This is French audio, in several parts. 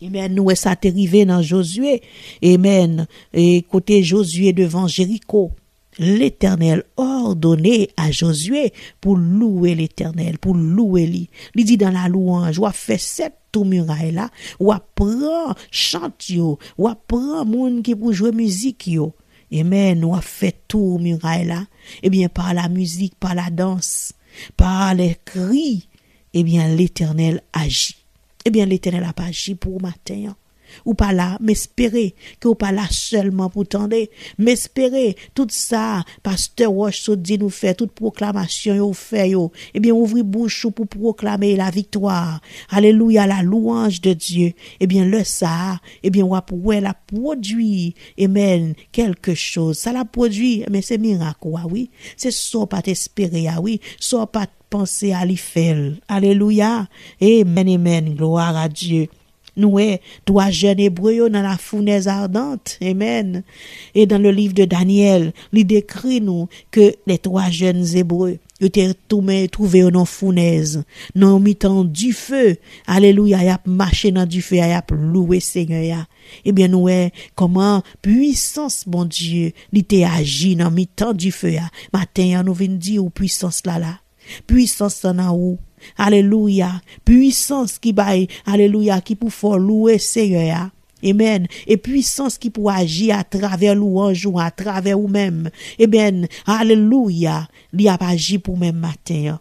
Amen, nous ça t'est arrivé dans Josué. Amen. Et côté Josué devant Jéricho, l'Éternel ordonné à Josué pour louer l'Éternel, pour louer lui. Il dit dans la louange, ou a fait 7 tout muraille là, ou apprend chante yo, ou apprend monde qui pour jouer musique yo. Amen, ou a fait tout muraille là. Eh bien par la musique, par la danse, par les cris, eh bien l'Éternel agit. Eh bien, l'Éternel a pas agi pour matin. Ou pas là, m'espérer que ou pas là seulement pour tendre, m'espérer tout ça, pasteur Roche so dit nous fait toute proclamation yo fait yo. Eh bien, ouvrir bouche pour proclamer la victoire. Alléluia, la louange de Dieu. Eh bien, le ça, eh bien, ouais, la produit, amen, quelque chose. Ça la produit, mais c'est miracle, oui. C'est ça pas t'espérer, oui. Ça pas penser à l'Ifel. Alléluia. Amen, amen. Gloire à Dieu. Nous, 3 jeunes hébreux dans la fournaise ardente. Amen. Et dans le livre de Daniel, il décrit nous que les 3 jeunes hébreux étaient trouvés dans la fournaise, dans le mi-temps du feu. Alléluia. Y a marché dans du feu, y a loué Seigneur. Eh bien, nous, comment puissance, bon Dieu, il était agi dans le mi-temps du feu. Matin, nous venons dire puissance là. Puissance en où? Alléluia. Puissance qui baille. Alléluia. Qui pour faire louer Seigneur. Amen. Et puissance qui pour agir à travers louange ou à travers ou même. Amen. Alléluia. Il a agi pour même matin.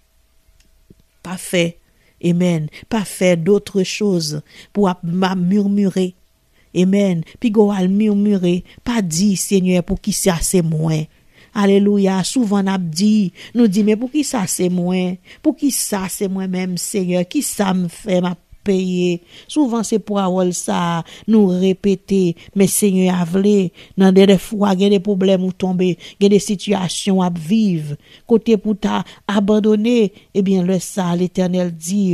Pas fait. Amen. Pas fait d'autres choses pour murmurer. Amen. Puis go al murmurer. Pas dit Seigneur pour qui ça c'est moins. Alléluia, souvent nous dit mais pour qui ça c'est moi? Pour qui ça c'est moi-même Seigneur? Qui ça me fait m'a payer? Souvent c'est pour avoir ça nous répéter mais Seigneur a voulu dans des fois il y a des problèmes ou tomber, il y a des situations à vivre, côté pour ta abandonner, eh bien le ça l'Éternel dit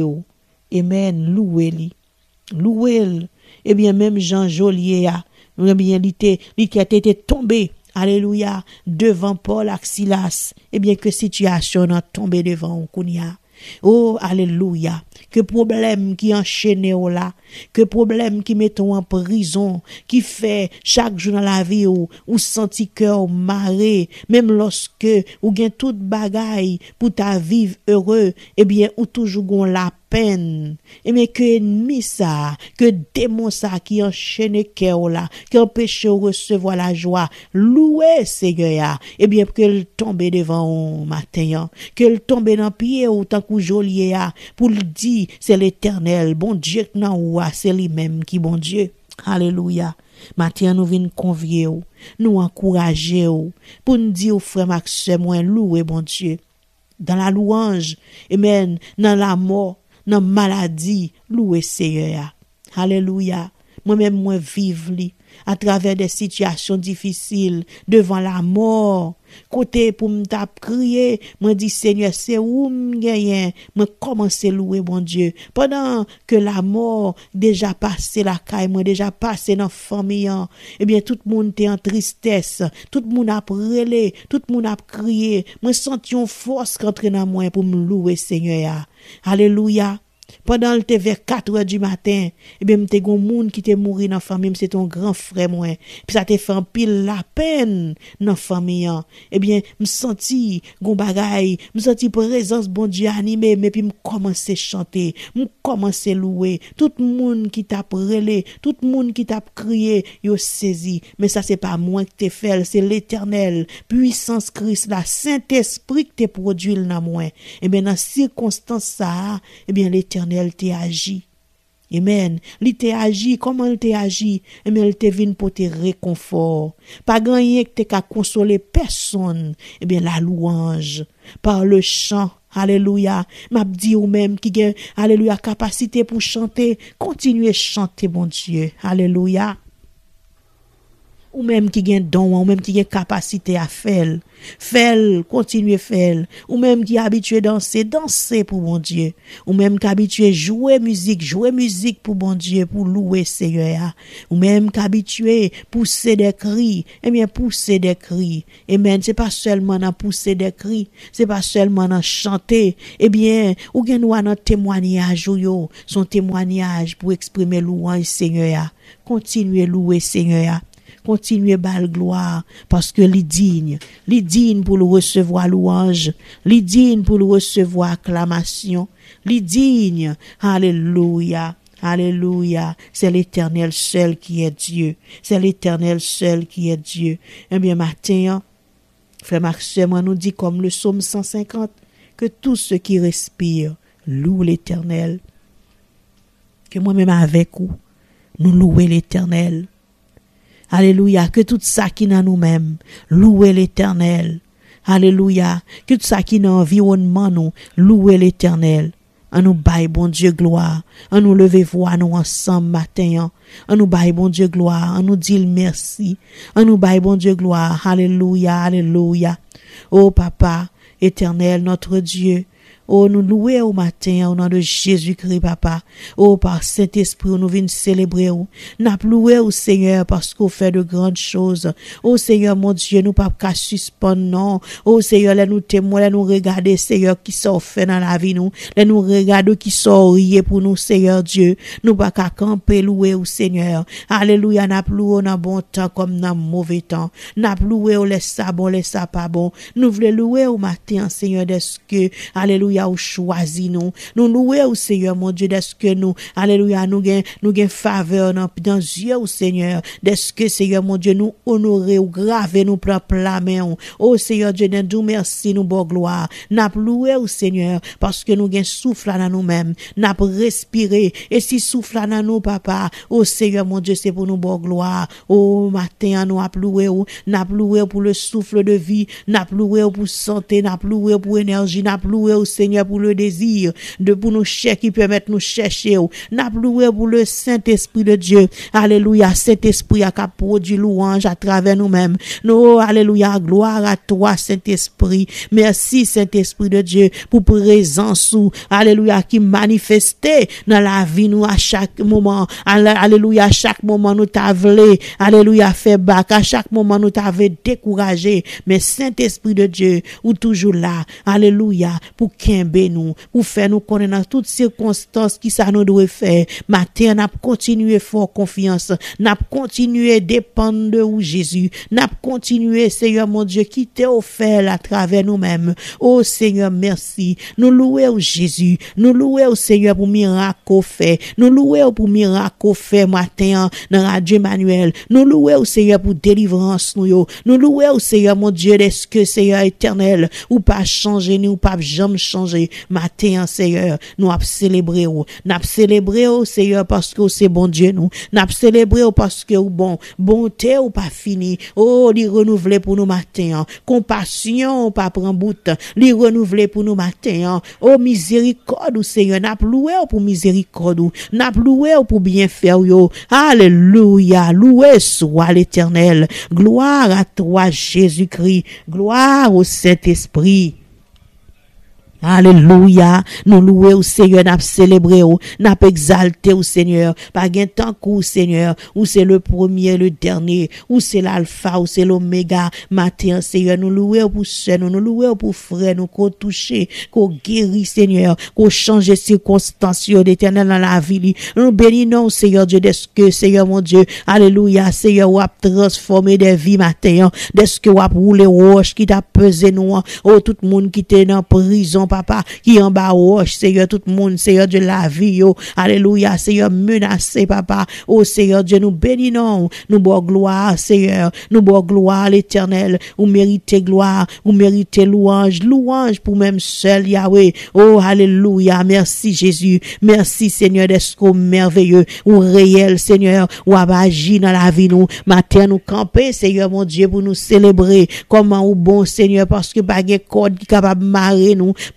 amen, louez-le. Louez-le. Eh bien même Jean Joliet eh bien il était tombé. Alléluia, devant Paul Axilas, eh bien que situation n'a tombé devant Kounia. Oh, alléluia, que problème qui enchaîne là, que problème qui met en prison, qui fait chaque jour dans la vie ou senti cœur maré, même lorsque ou gain toute bagaille pour ta vivre heureux, eh bien ou toujours gon la peine. Et mais que ennemi ça, que démon ça qui enchaîne cœur là, qui empêche de recevoir la joie, louer Seigneur, eh bien que tombe devant matin, que tombe dans pied ou tant que jolier pour le dire c'est l'Éternel, bon Dieu nan ou c'est lui-même qui bon Dieu. Alléluia. Matin nous vinn convier nous encourager pour nous dire frère Maxime moi louer bon Dieu. Dans la louange, amen, dans la mort, dans la maladie, louer Seigneur. Alléluia. Moi-même, moi vive li à travers des situations difficiles, devant la mort. Côté pour me crier, moi dis Seigneur, c'est où m'gagne, moi commencer louer bon Dieu. Pendant que la mort déjà passé la caille, moi déjà passé dans famille, eh bien tout le monde était en tristesse, tout le monde a prélé, tout le monde a crié. Moi senti une force qui entre dans moi pour me louer Seigneur. Alléluia. Pendant le vers 4h du matin, eh bien, m'te gon moun qui te mouri dans famille, c'est ton grand frère moi. Puis ça te fait un pile la peine dans famille. Eh bien, me senti gon bagay, me senti présence bon Dieu animé, mais puis me commencer chanter, me commencer louer. Tout monde qui t'a relé, tout monde qui t'a crié, yo saisi. Mais ça c'est pas moi qui te fait, c'est l'Éternel, puissance Christ, la Saint-Esprit qui te produit dans moi. Eh bien, dans circonstance ça, eh bien l'Éternel t'a agi. Amen. Il t'a agi, comment il t'a agi? Mais il t'a venu pour te réconfort. Pas gagner que t'es consoler personne. Eh bien la louange par le chant. Alléluia. M'a dit ou même qui gagne alléluia capacité pour chanter, continuez chanter bon Dieu. Alléluia. ou même qui gagne don, ou même qui gagne capacité à faire. Fais, continuez faire. Ou même qui est habitué danser pour bon Dieu. Ou même qui est habitué jouer musique pour bon Dieu, pour louer Seigneur. Ou même qui est habitué pousser des cris, eh bien pousser des cris. Amen, c'est pas seulement dans pousser des cris, c'est pas seulement dans chanter. Eh bien, ou gen nous dans témoignage yo, son témoignage pour exprimer louange Seigneur. Continuez louer Seigneur. Continuez bal gloire parce que les digne pour le recevoir louange, les digne pour le recevoir acclamation, les digne, alléluia. Alléluia, c'est l'Éternel seul qui est Dieu, c'est l'Éternel seul qui est Dieu. Eh bien matin, frère Maxime nous dit comme le psaume 150 que tout ce qui respire loue l'Éternel. Que moi-même avec vous, nous louer l'Éternel. Alléluia, que tout ça qui dans nous-mêmes, louer l'Éternel. Alléluia, que tout ça qui dans l'environnement nous, louer l'Éternel. En nous baille bon Dieu gloire, en nous lever voix nous ensemble matin, en nous baille bon Dieu gloire, en nous dire merci, en nous baille bon Dieu gloire. Alléluia, alléluia. Oh papa, Éternel notre Dieu, oh, nous louer au matin au nom de Jésus-Christ, papa. Oh, par Saint-Esprit, nous venons célébrer. Nous louer au Seigneur parce qu'on fait de grandes choses. Oh, Seigneur, mon Dieu, nous pas qu'à suspendre, non. Oh, Seigneur, là nous témoins, là nous regarder, Seigneur, qui sont fait dans la vie, nous. Là nous regarder qui sont riés pour nous, Seigneur Dieu. Nous pas qu'à camper, louer au Seigneur. Alléluia, n'a louer dans bon temps comme dans mauvais temps. N'a louer au laisse ça bon, laisse ça pas bon. Nous voulons louer au matin, Seigneur, d'est-ce que, alléluia, ou choisi nous louer au Seigneur mon Dieu d'est-ce que nous alléluia nous gain faveur dans yeux au Seigneur d'est-ce que Seigneur mon Dieu nous honorer ou graver nous prendre la main oh Seigneur Dieu nous merci nous bon gloire n'a louer au Seigneur parce que nous gain souffle dans nous-mêmes n'a respirer et si souffle dans nous papa oh Seigneur mon Dieu c'est pour nous bon gloire oh matin nous louer n'a louer pour le souffle de vie n'a louer pour santé n'a louer pour énergie n'a louer au Seigneur pour le désir de pour nous chercher qui permettent nous chercher n'a loué pour le Saint-Esprit de Dieu alléluia Saint-Esprit a produit louange à travers nous-mêmes nous alléluia gloire à toi Saint-Esprit merci Saint-Esprit de Dieu pour présence alléluia qui manifestait dans la vie nous à chaque moment alléluia à chaque moment nous t'avlé alléluia fait bac à chaque moment nous t'avait découragé mais Saint-Esprit de Dieu ou toujours là alléluia pour qu'aimer nous, pour faire nous connaître dans toutes circonstances qui ça nous doit faire. Matin, n'a continuer fort confiance, n'a continuer dépendre de vous Jésus, n'a continuer Seigneur mon Dieu qui t'est offert à travers nous-mêmes. Oh Seigneur, merci. Nous louer au Jésus, nous louer au Seigneur pour miracle fait, nous louer pour miracle fait matin dans Radio Emmanuel, nous louer au Seigneur pour délivrance nous louer au Seigneur mon Dieu est-ce que Seigneur éternel ou pas changer nous pas jamais changer matin Seigneur nous a célébrer Seigneur parce que c'est bon Dieu nous n'a célébrer parce que bonté ou pas fini oh li renouveler pour nous matin compassion pas prend bout li renouveler pour nous matin oh miséricorde Seigneur n'a loué pour miséricorde n'a loué pour bien faire yo alléluia loué soit l'Éternel gloire à toi Jésus-Christ gloire au Saint-Esprit. Alléluia, nous louer au Seigneur, n'a célébrer n'a exalter au Seigneur, pas gain tant qu'au Seigneur, ou c'est le premier, le dernier, ou c'est l'alpha, ou c'est l'oméga, matin Seigneur, nous louer pour sœur, nous louer pour frère, nous qu'on toucher, qu'on guérit Seigneur, qu'on change circonstances d'Éternel dans la vie, nous bénissons Seigneur Dieu, d'est-ce que Seigneur mon Dieu, alléluia, Seigneur, ou a transformé des vies matin, d'est-ce que ou a roulé roche qui t'a pesé nous, oh tout le monde qui était dans prison papa qui en bas roche Seigneur tout le monde Seigneur de la vie alléluia Seigneur menacé papa oh Seigneur Dieu nous bénissons nous bon gloire Seigneur nous bon gloire l'Éternel ou méritez gloire ou méritez louange pour même seul Yahweh oh alléluia merci Jésus merci Seigneur d'être merveilleux ou réel Seigneur ou agi dans la vie nous matin nous camper Seigneur mon Dieu pour nous célébrer comment ou bon Seigneur parce que pas de code qui capable marrer nous pas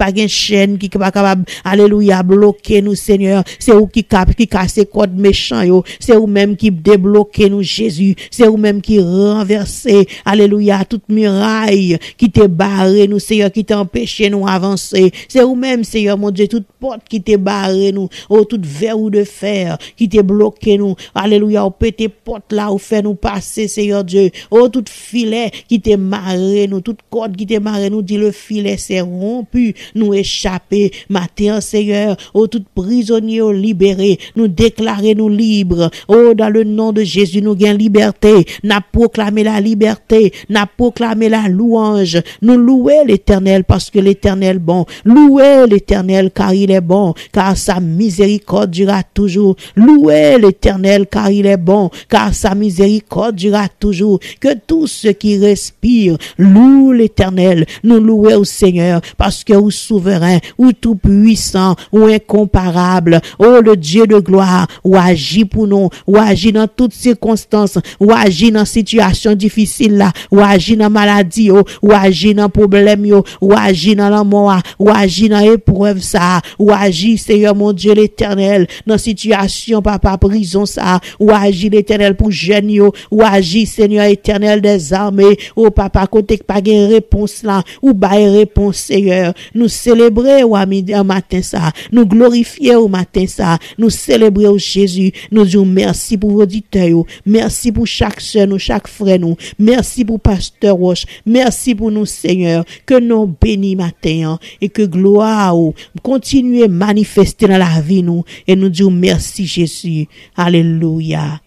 pas de chaîne qui pas capable, alléluia, bloquer nous, Seigneur. C'est où qui casse code méchant, yo. C'est où même qui débloque nous, Jésus. C'est où même qui renverse, alléluia, toute muraille qui te barré nous, Seigneur, qui t'a empêché nous avancer. C'est où même, Seigneur, mon Dieu, toute porte qui te barré nous, oh, toute verrou de fer qui te bloqué nous, alléluia, ou pété porte là, ou fait nous passer, Seigneur Dieu, oh, toute filet qui te marré nous, toute corde qui te marré nous, dit le filet c'est rompu, nous échapper, matin, Seigneur, oh, tout prisonnier libéré, nous déclarer nous libres, oh, dans le nom de Jésus, nous gagnons liberté, n'a proclamé la liberté, n'a proclamé la louange, nous louer l'Éternel parce que l'Éternel bon, louer l'Éternel car il est bon, car sa miséricorde durera toujours, louer l'Éternel car il est bon, car sa miséricorde durera toujours, que tous ceux qui respirent louent l'Éternel, nous louer au Seigneur parce que vous souverain, ou tout puissant, ou incomparable, oh le Dieu de gloire, ou agit pour nous, ou agit dans toutes circonstances, ou agit dans situation difficile là, ou agit dans maladie, ou agit dans problème yo, ou agit dans la mort, ou agit dans épreuve ça, ou agit Seigneur mon Dieu l'Éternel dans situation papa prison ça, ou agit l'Éternel pour jeune yo, ou agit Seigneur éternel des armées, oh papa côté pas gain réponse là, ou bail réponse Seigneur, nous célébrer au matin ça, nous glorifier au matin ça, nous célébrer au Jésus, nous disons merci pour vos auditeurs, merci pour chaque sœur nous, chaque frère nous, merci pour pasteur Roche, merci pour nous Seigneur, que nous bénis matin et que gloire continue à manifester dans la vie nous et nous disons merci Jésus, alléluia.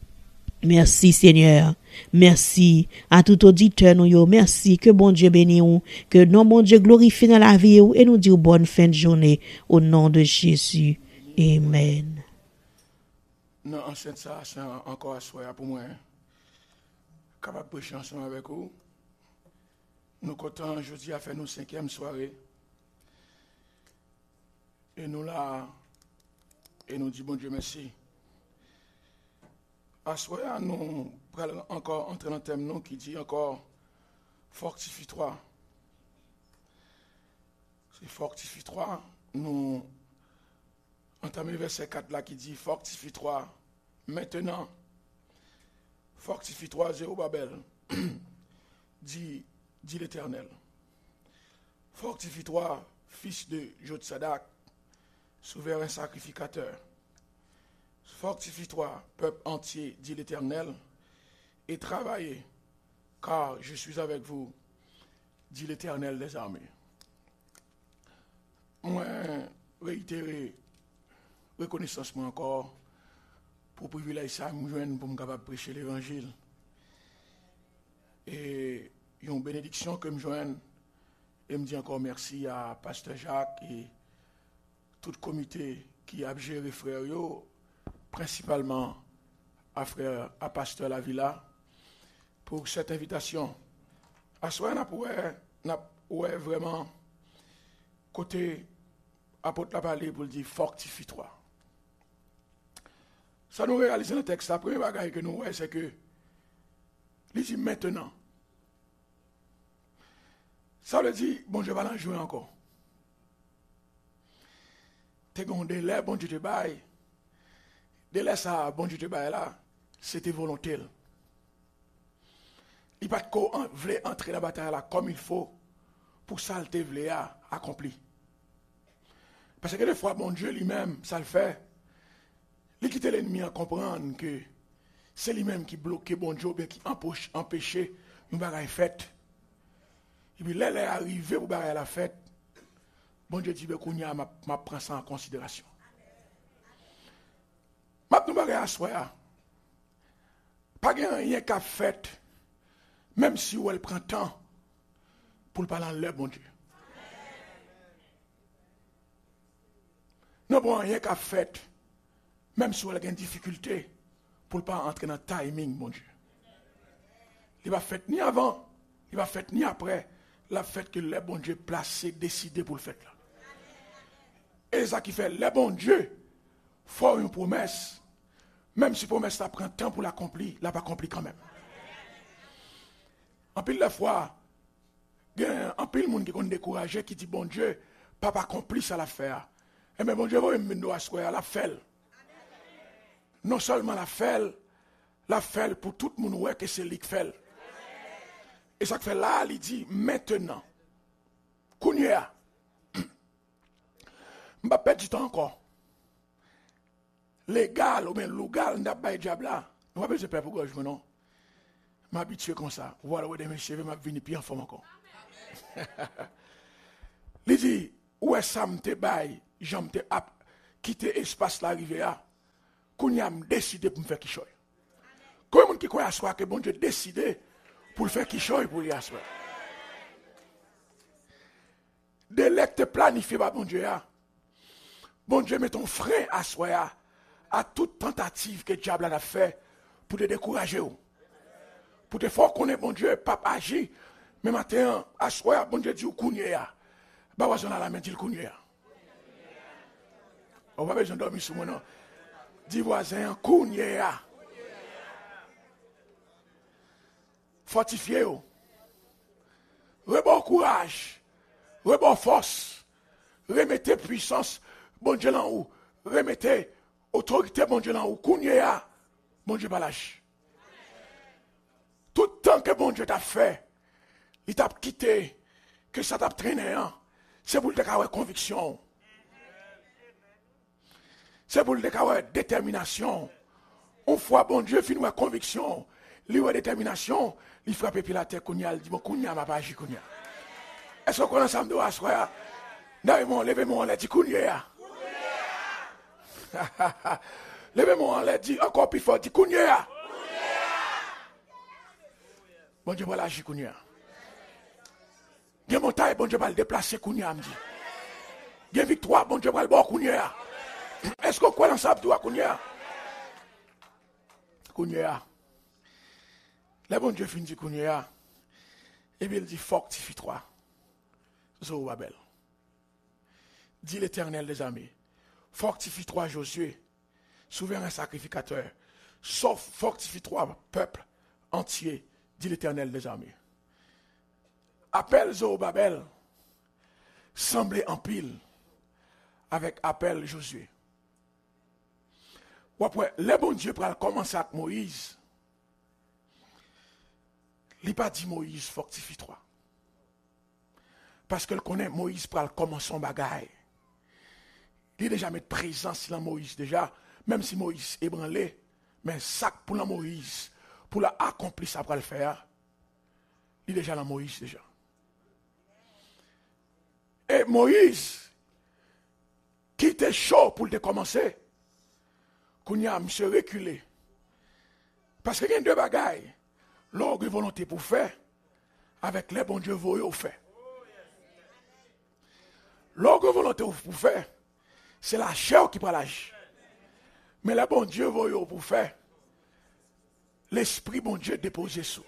Merci Seigneur. Merci à tout auditeur nous, merci que bon Dieu bénisse nous, que non bon Dieu glorifie dans la vie et nous dit bonne fin de journée au nom de Jésus. Amen. Non, enceinte ça, c'est encore un soir pour moi. Capable de prêcher ensemble avec vous. Nous comptons aujourd'hui à faire nos 5e soirée. Et nous là, et nous disons bon Dieu merci. À soir, nous prenons encore entrer dans un thème qui dit encore fortifie-toi. C'est fortifie-toi. Nous entamons le verset 4 là qui dit fortifie-toi maintenant. Fortifie-toi, Zérubabel, dit l'Éternel. Fortifie-toi, fils de Jotsadak, souverain sacrificateur. Fortifie-toi, peuple entier, dit l'Éternel, et travaillez, car je suis avec vous, dit l'Éternel des armées. Moi, réitérer reconnaissance moi encore pour privilège ça me joindre pour me capable prêcher l'évangile. Et une bénédiction que me joigne et me dit encore merci à pasteur Jacques et tout le comité qui a géré frère yo, principalement à frère à pasteur La Villa pour cette invitation. À soi n'a vraiment côté apôtre la parler pour dire fortifie-toi. Ça nous réalise dans le texte. La première bagaille que nous voyons, c'est que il dit maintenant. Ça veut dire, bon Dieu va l'en jouer encore. T'es un délai, bon Dieu te baille. Délai ça, bon Dieu te baille là, c'était volontaire. Il pas voulait entrer dans la bataille là comme il faut pour ça le te voulait accompli. Parce que des fois, bon Dieu lui-même, ça le fait. Il quitte l'ennemi à comprendre que c'est lui-même qui bloquait bon Dieu, bien qui empêchait une bagaille faite. Et puis là, il est arrivé pour bagaille la fête. Bon Dieu dit, qu'on y a, m'a prend ça en considération. Maintenant, bagaille à soi, pas rien qu'à fait, même si elle prend temps pour parler en l'air, bon Dieu. Non, bon, rien qu'à fait, même si elle a une difficulté pour ne pas entrer dans le timing, mon Dieu. Il va fait ni avant, il va fait ni après, la fête que les bon Dieu placé, décidé pour le faire là. Et ça qui fait, les bon Dieu font une promesse, même si la promesse ça prend temps pour l'accomplir, la pas accompli quand même. En pile la fois, en pile monde qui est découragé, qui dit bon Dieu, Papa accomplit ça l'affaire. Et bien, bon Dieu, vous me asseoir la fait. Non seulement la fait pour tout le monde que c'est lui qui fait. Et ça fait là, il dit maintenant. Kounia. Je vais perdre du temps encore. Légal ou bien légal, n'a pas de diable là. Je ne vais pas perdre pour gauche, non. Je m'habitue comme ça. Voilà, où mes cheveux, je vais venir plus en forme encore. Il dit, où est-ce que je baille, j'aime quitter l'espace de la rivière, qu'on a décidé pour me faire qui choye. Comment qui croit à soi que bon Dieu décidé pour le faire qui choye pour lui asseoir. Délecte planifié par bon Dieu. Bon Dieu met ton frein à soi à toute tentative que le diable a fait pour te décourager. Pour te faire connaître bon Dieu, pas agir. Mais maintenant, à soi, bon Dieu dit ou kounye. Bah, on a la main, dit le kounye. On va besoin de dormir sur mon nom. Dis voisin, kounye. Fortifiez. Rebond courage. Rebond force. Remettez puissance. Bon Dieu en haut. Remettez autorité, bon Dieu en haut. Kounye. Bon Dieu pas lâche. Tout temps que bon Dieu t'a fait, il t'a quitté, que ça t'a traîné, hein? C'est pour le décaler conviction. C'est pour le décaler détermination. Une fois bon Dieu finit avec conviction, lui a détermination, il frappe puis la terre, il dit bon, Kounia m'a pas agi, Kounia. Est-ce qu'on a ensemble de assoir? Levez-moi, levez-moi, on dit Kounia. Levez-moi, on dit encore plus fort, dit Kounia. Bon Dieu va l'agir, Kounia. Il y a montagne, bon Dieu va le déplacer, Kounia, me dit. Il y a victoire, bon Dieu va le voir, Kounia. Est-ce qu'on croit dans ça, Kounia? Kounia. Le bon Dieu finit Kounia. Et bien il dit, fortifie-toi. Zorobabel. Dit l'Éternel des armées. Fortifie-toi, Josué, souverain sacrificateur. Sauf fortifie-toi, peuple entier, dit l'Éternel des armées. Appel Zorobabel, semblé en pile avec appel Josué. Ou après, le bon Dieu pour commencer avec Moïse. Il n'a pas dit Moïse, fortifie-toi. Parce qu'elle connaît Moïse pour commencer son bagaille. Il a déjà mis présence dans Moïse déjà, même si Moïse est ébranlé, mais ça pour la Moïse, pour l'accomplir ça pour le faire, il est déjà dans Moïse déjà. Et Moïse, qui était chaud pour le commencer, qu'on y a monsieur reculé. Parce qu'il y a deux bagailles. L'orgue volonté pour faire, avec les bons dieux voyez au fait. L'orgue volonté pour faire, c'est la chair qui prend l'âge. Mais les bons dieux voyez pour faire, l'esprit bon Dieu déposé sous.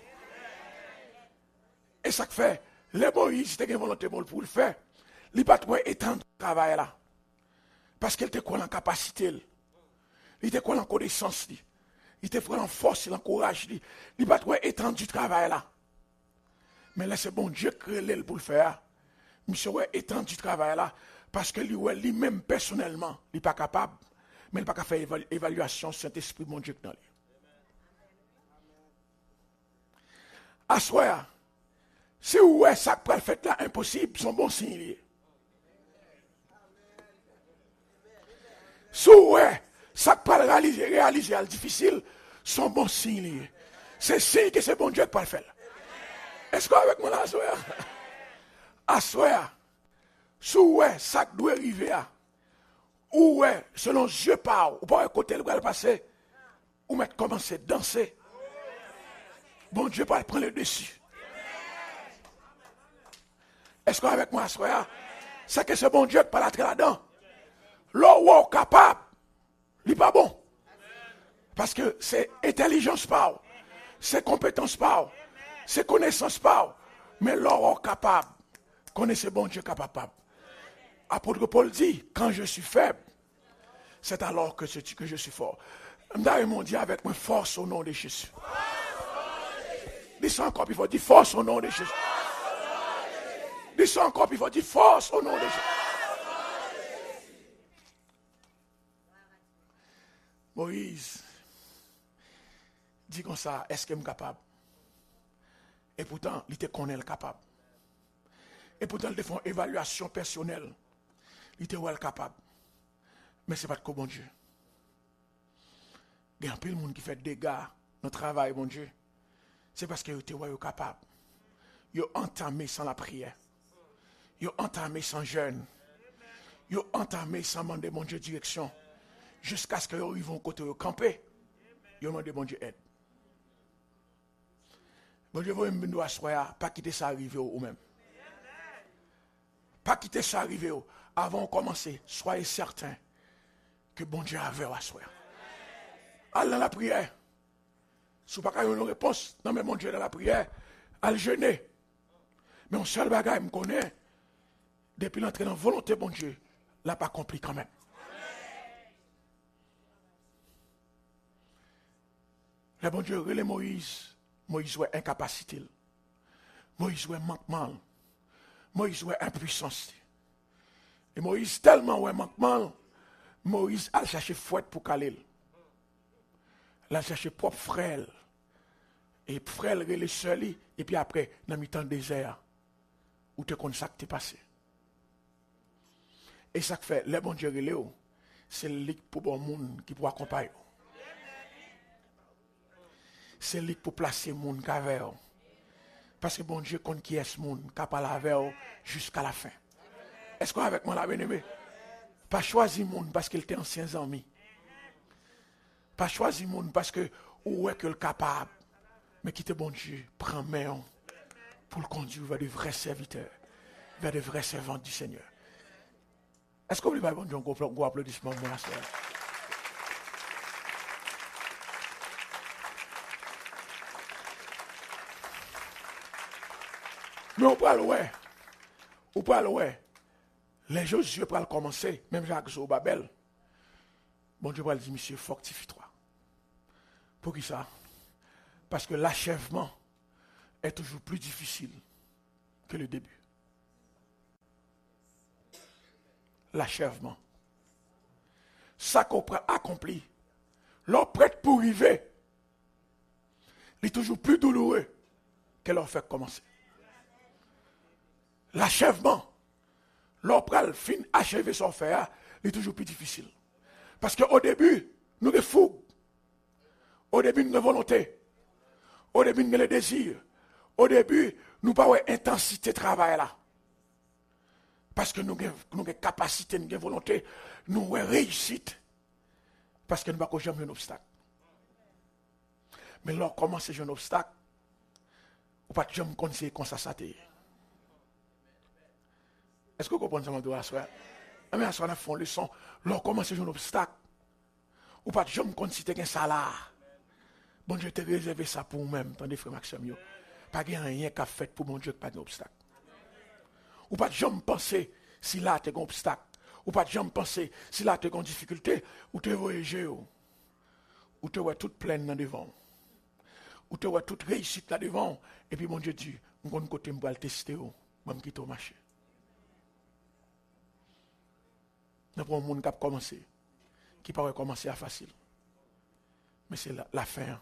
Et ça fait, les Moïse qui ont volonté pour le faire, il n'a pas trouvé étendre le travail là. Parce qu'il était quoi en capacité. Il était quoi en connaissance. Il était quoi en force, en courage. Il n'a pas trouvé étendre du travail là. Mais là, c'est bon Dieu créé pour le faire. Monsieur ouais étendre du travail là. Parce que lui-même personnellement, il n'est pas capable. Mais il n'a pas faire évaluation sur cet esprit bon Dieu dans lui. Assoya. Si vous avez ça pour le fait là impossible, son bon signe. Si vous avez ça pour le réaliser difficile, son bon signe. C'est signe que c'est bon Dieu qui peut le faire. Est-ce que avec moi là, Assoya? Assoya. Si vous avez ça qui doit arriver, ou selon Dieu parle, ou pas côté le passer, ou mettre commencer à danser. Bon Dieu peut prendre le dessus. Est-ce qu'avec moi, c'est que ce bon Dieu qui parle là-dedans. L'eau capable, il n'est pas bon. Parce que c'est intelligence parle, c'est compétence parle, c'est connaissance parle. Mais l'eau capable, connaissez bon Dieu capable. Apôtre Paul dit, quand je suis faible, c'est alors que je suis fort. M'dare mon Dieu avec moi, force au nom de Jésus. Dis ça encore, il faut dire force au nom de Jésus. Dis ça encore, il faut dire force au nom de Jésus. Moïse dit comme ça, est-ce qu'il est capable? Et pourtant, il était connaît capable. Et pourtant, il fait une évaluation personnelle. Il était capable. Mais ce n'est pas de bon Dieu. Il y a un peu de monde qui fait des dégâts dans le travail, bon Dieu. C'est parce qu'il était capable. Il a entamé sans la prière. Il a entamé sans jeûne. Il a entamé sans demander mon Dieu direction. Jusqu'à ce qu'ils arrivent au côté de camper. Il a demandé mon Dieu aide. Bon Dieu, vous ne doit pas quitter ça arriver ou même. Pas quitter ça arriver avant de commencer. Soyez certains que bon Dieu avait à soi. Allez dans la prière. Si vous n'avez pas une réponse, non mais mon Dieu dans la prière, allez jeûner. Mais un seul bagage, je me connais, depuis l'entrée dans la volonté, bon Dieu, là pas accompli quand même. Le bon Dieu, relève Moïse. Moïse ouais incapacité. Moïse ouais manquement. Moïse ouais impuissance. Et Moïse tellement ouais manquement, Moïse a cherché fouette pour caler. Il a cherché propre frère. Et frère les seul et puis après dans mi-temps désert où te connais ça qui t'est passé. Et ça que fait le bon Dieu relève, c'est le pour bon monde qui pour accompagner. C'est lui pour placer le monde avec eux. Parce que bon Dieu compte qui est ce monde capable avec eux jusqu'à la fin. Est-ce qu'on est avec moi là, bien-aimé? Pas choisir le monde parce qu'il était ancien ami. Pas choisir le monde parce que où est que le capable. Mais qui était bon Dieu, prend main pour le conduire vers de vrais serviteurs, vers de vrais servants du Seigneur. Est-ce que vous voulez bon Dieu, un gros applaudissement pour la soeur? Mais on parle, ouais. On parle, ouais. Les Josué pour commencer, même Jacques Zobabel. Bon Dieu va dire, monsieur, fortifie-toi. Pour qui ça? Parce que l'achèvement est toujours plus difficile que le début. L'achèvement. Ça qu'on accompli, leur prête pour arriver, il est toujours plus douloureux que leur fait commencer. L'achèvement, leur prête fin achever son faire, il est toujours plus difficile. Parce qu'au début, nous avons fougue. Au début, nous avons volonté. Au début, nous avons le désir. Au début, nous n'avons pas intensité de travail là. Parce que nous avons capacité, nous avons volonté, nous avons réussite. Parce que nous n'avons jamais un obstacle. Mais lorsqu'on commence à jouer un obstacle, on ne peut pas jamais conseiller comme ça s'attire. Est-ce que vous comprenez ça, mon doigt, soeur? Mais à ce moment-là, font leçon. Lorsqu'on commence à jouer un obstacle, on ne peut pas jamais conseiller un salaire. Bon Dieu, te réservé ça pour vous-même, tandis frère Maxime. Pas rien qu'à fait pour mon Dieu, pas d'obstacle. Ou pas de jamais penser si là tu as un obstacle. Ou pas de jamais penser si là tu as une difficulté. Ou tu voyager. Ou tu vois toute pleine là devant. Ou tu vois toute réussite là devant. Et puis mon Dieu dit, mon côté me va le tester. Même qui t'a marché. Nous avons un monde qui a commencé. Qui peut commencer à facile. Mais c'est la fin.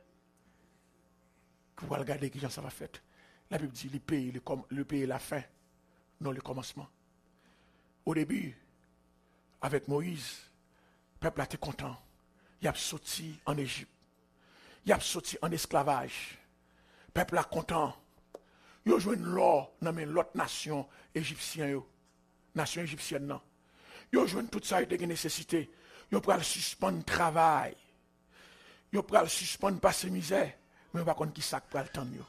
Vous allez regarder qui ça va faire. La Bible dit le pays est la fin, non le commencement. Au début, avec Moïse, le peuple était content. Il a sorti en Égypte. Il a sorti en esclavage. Le peuple est content. Il a joué l'or dans l'autre nation égyptienne. Nation égyptienne, non. Il a joué tout ça, il a des nécessités. Il a pris suspendre le travail. Il a pris suspendre passer misère. Mais par contre, qui ça pour le temps de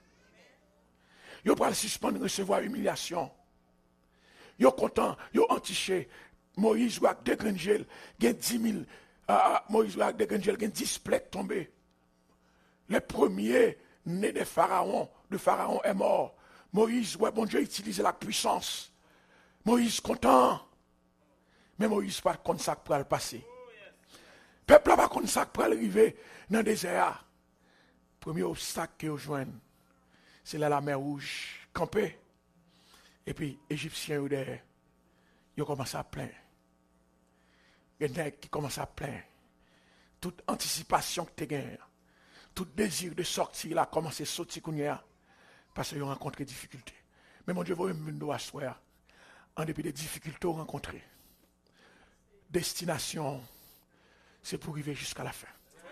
yo pral suspendre recevoir humiliation. Yo content, yo entiché. Moïse ou ak Degrangel, gen 10 000. Moïse ou ak Degrangel, gen 10 plaies tombées. Le premier né de Pharaon est mort. Moïse, ouais, bon Dieu, utilise la puissance. Moïse content. Mais Moïse pas contre ça pour le passer. Peuple pas contre ça pour arriver dans le désert. Premier obstacle que vous joignez, c'est là la mer Rouge, campé. Et puis, Égyptiens, ils commencent à plaindre. Il y a qui commencent à plaindre. toute anticipation que tu as gagnée, tout désir de sortir là, commencer à sortir parce qu'ils ont rencontré des difficultés. Mais mon Dieu, vous me asseoir en dépit des difficultés rencontrées. Destination, c'est pour arriver jusqu'à la fin.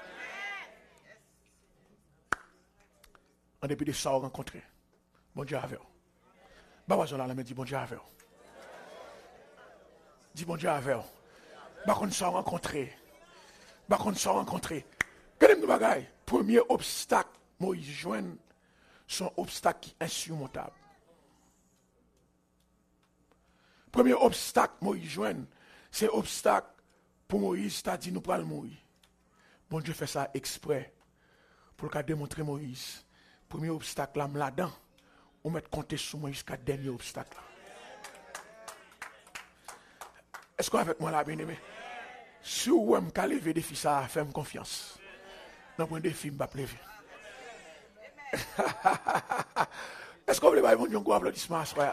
En dépit de ça rencontré, bon Dieu avec vous. Bah, la main dit bon Dieu avec vous. Dis bon Dieu avec vous. Bah, qu'on soit rencontré. Bah, qu'on soit rencontré. Quel est le bagage? Premier obstacle, Moïse joigne son obstacle qui est insurmontable. Premier obstacle, Moïse joigne, c'est obstacle pour Moïse, c'est-à-dire nous prenons mourir. Bon Dieu fait ça exprès pour le démontrer Moïse. Premier obstacle là-dedans, on met compter sur moi jusqu'à dernier obstacle. Est-ce qu'on est avec moi là, bien aimé? Si vous aimez qu'à lever des filles, ça fait confiance. Dans un défi, je ne vais pas lever. Est-ce qu'on veut pas un gros applaudissement à soi?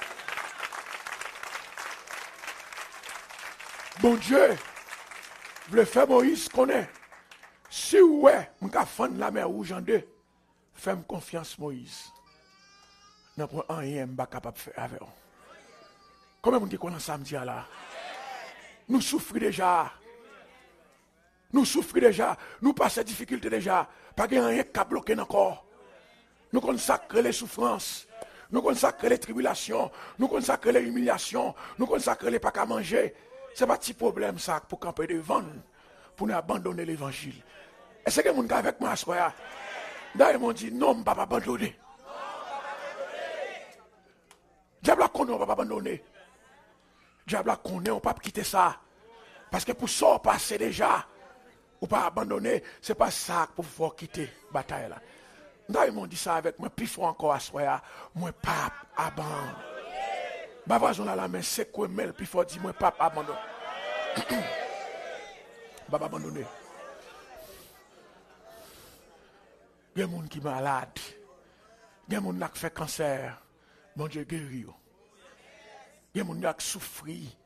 Bon Dieu, le fait Moïse connaît. Si ouais, je vais faire la mer rouge en deux. Fais-moi confiance, Moïse. Je ne peux rien capable de faire avec vous. Comment on dit qu'on a samedi là? Nous souffrons déjà. Nous souffrons déjà. Nous passons des difficultés déjà. Pas de rien qui a bloqué encore. Nous consacrons les souffrances. Nous consacrons les tribulations. Nous consacrons les humiliations. Nous consacrons les pas qu'à manger. Ce n'est pas un petit problème ça pour camper devant nous. Pour nous abandonner l'évangile. Est-ce que vous êtes avec moi à ce soir? D'ailleurs, ils m'ont dit non, je ne vais pas abandonner. Diable a connu, on ne va pas abandonner. Diable a connu, on ne va pas quitter ça. Parce que pour ça, on passe déjà. Ou pas abandonner, ce n'est pas ça pour pouvoir quitter la bataille là. D'ailleurs, ils m'ont dit ça avec moi, puis il faut encore à soir, moi pas abandonner. Ma voisin là, la main, c'est quoi, mais puis il faut dire, moi pas abandonner. Pas abandonner. Il y a des gens qui sont malades. Il y a des gens qui font cancer. Mon Dieu guérit. Il y a des gens qui souffrent.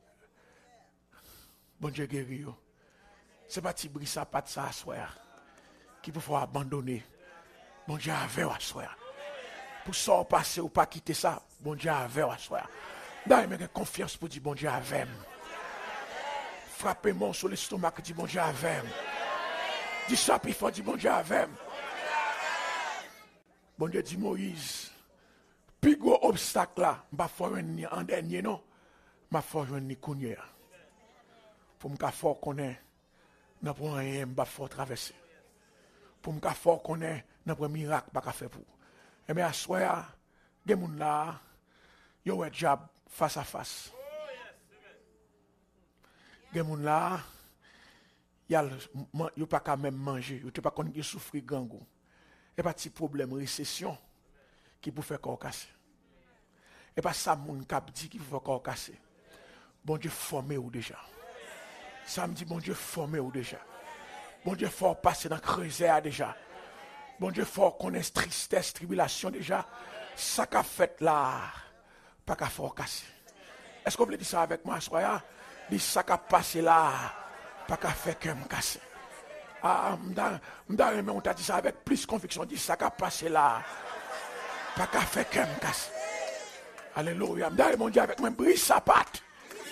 Bon Dieu guérit. Ce n'est pas si bris ça, pas de ça à soir. Qui peut faut abandonner. Bon Dieu avait à soir. Pour ça, passer ou pas quitter ça. Bon Dieu avait à soir. D'ailleurs, j'ai confiance pour dire bon Dieu avait. Frappez-moi sur l'estomac, dit bon Dieu avait. Dis ça, puis il faut dire bon Dieu avait. Bon Dieu dit Moïse, plus gros obstacle là, je ne vais pas en dernier, non. Je vais faire un kounye. Pour me faire connaître, je ne peux rien traverser. Pour me faire connaître, je ne peux pas miracle faire pour. Et bien, à ce soir, il y a des gens là, ils ont un job face à face. Il y a des gens là, ils ne peuvent pas même manger, ils ne peuvent pas souffrir de gangou. Et pas de problème récession qui peut faire corps casser. Et pas ça mon cap dit qui peut faire corps casser. Bon Dieu formé ou déjà. Ça me dit bon Dieu formé ou déjà. Bon Dieu fort passer dans creuset déjà. Bon Dieu fort connaître tristesse, tribulation déjà. Ça qu'a fait là, pas qu'à fort casser. Est-ce que vous voulez dire ça avec moi, soya? Dit ça qu'a passé là, pas qu'à faire que me casser. Ah, mais on t'a dit ça avec plus conviction. Dit ça qu'a passé là. Pas qu'à faire qu'un me casse. Alléluia. M'dare mon Dieu avec moi. Brise sa patte.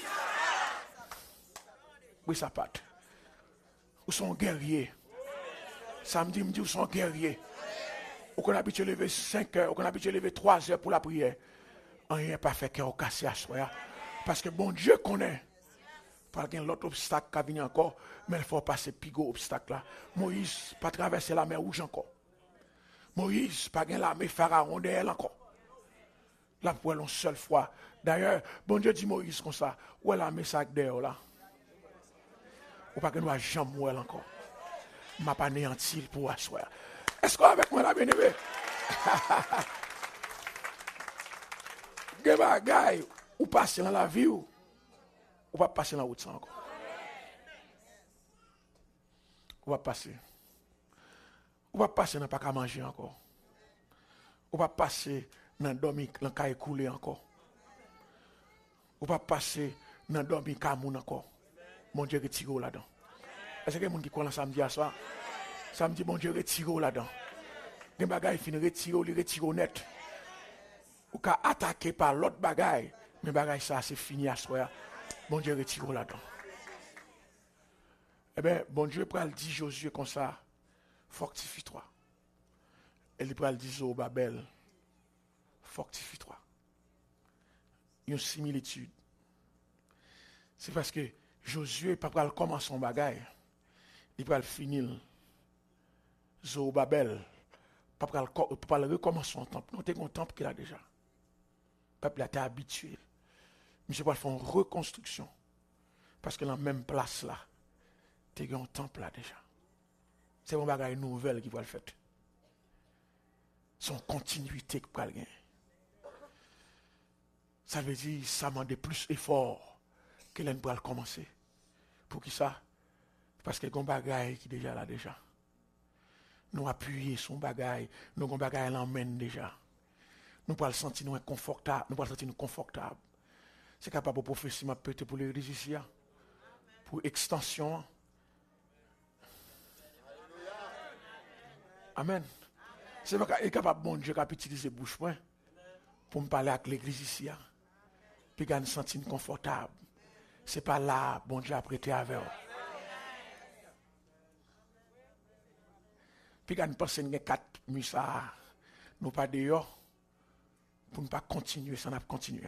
Brise sa patte. Ou sont guerriers. Samedi, me dit, ou sont guerriers. Ou qu'on a habitué lever 5 heures. Ou qu'on a habitué lever 3 heures pour la prière. Rien pas fait qu'un cassé à soi. Parce que bon Dieu connaît. Pas qu'il y a l'autre obstacle qui a venu encore, mais il faut passer plus gros obstacle là. Moïse, pas traverser la mer rouge encore. Moïse, pas gagner la mer Pharaon d'elle encore. Là, pour une seule fois. D'ailleurs, bon Dieu dit Moïse comme ça, où est la mer sac d'elle là? Ou pas que nous ne jamais où elle encore. M'a pas anéanti pour asseoir. Est-ce qu'on avec moi là, bien aimé? Des bagailles, ou passer dans la vie ou va passer dans la route encore. On va passer. On va passer dans pas qu'à manger encore. On va passer dans dormir dans qu'à écouler encore. On va passer dans dormir qu'à moun encore. Mon Dieu retire là-dedans. Est-ce qu'il y a des gens qui croient samedi à soir? Samedi, bon Dieu, retire là-dedans. Des bagailles fin retire net. Ou qu'à attaquer par l'autre bagaille. Mais bagaille ça, c'est fini à soir. Bon Dieu, retire là-dedans. Eh bien, bon Dieu, pour le dire Josué comme ça, fortifie-toi. Et il peut le dire au Babel, fortifie-toi. Il y a une similitude. C'est parce que Josué, pas pour commencer son bagaille, il peut le finir. Zorobabel, pas pour le recommencer son temple. Nous avons un temple qu'il a déjà. Le peuple a été habitué. Mais je vais faire une reconstruction. Parce que dans la même place là, tu as un temple là déjà. C'est un bagage nouvelle qui va le faire. Son continuité qui va le gagner. Ça veut dire ça demande plus d'efforts que l'on va commencer. Pour qui ça? Parce que y a un bagage qui est déjà là déjà. Nous appuyer son bagage, nous avons un bagage l'emmène déjà. Nous pas le sentir nous inconfortable, nous pas le sentir nous confortable. C'est capable de prophétie m'a peut-être pour l'église ici, pour extension. Amen. C'est pas capable bon Dieu qui utiliser bouche pour me parler avec l'église ici. Puis qu'on se sentir confortable. C'est pas là bon Dieu a prêté avec vous. Puis quand nous pensons que 4 musa, nous pas dehors, pour ne pas continuer, ça n'a pas continué.